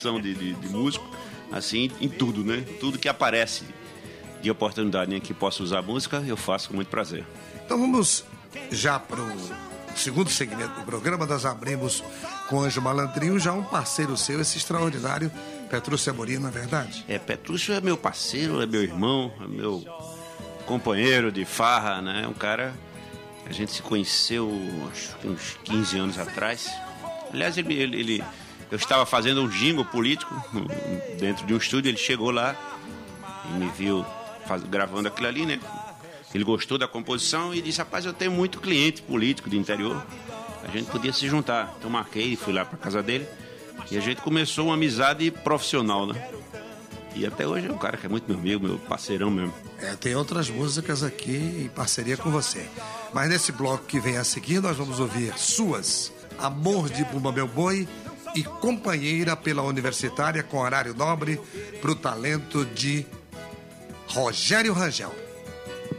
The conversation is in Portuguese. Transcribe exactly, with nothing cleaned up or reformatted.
De, de, de músico, assim, em tudo, né? Tudo que aparece de oportunidade em que posso usar música, eu faço com muito prazer. Então vamos já para o segundo segmento do programa. Nós abrimos com Anjo Malandrinho, já um parceiro seu, esse extraordinário Petrúcio Amorim, não é verdade? É, Petrúcio é meu parceiro, é meu irmão, é meu companheiro de farra, né? Um cara, a gente se conheceu acho que uns quinze anos atrás. Aliás, ele... ele, ele eu estava fazendo um jingle político dentro de um estúdio, ele chegou lá e me viu faz, gravando aquilo ali, né? Ele gostou da composição e disse, rapaz, eu tenho muito cliente político do interior, a gente podia se juntar. Então marquei, fui lá para casa dele e a gente começou uma amizade profissional, né? E até hoje é um cara que é muito meu amigo, meu parceirão mesmo. É, tem outras músicas aqui em parceria com você. Mas nesse bloco que vem a seguir, nós vamos ouvir suas, Amor de Bumba Meu Boi e Companheira pela Universitária, com horário nobre, para o talento de Rogério Rangel.